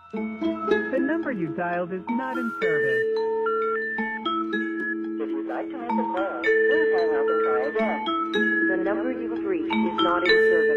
The number you dialed is not in service. If you'd like to make a call, please hang up and try again. The number you have reached is not in service.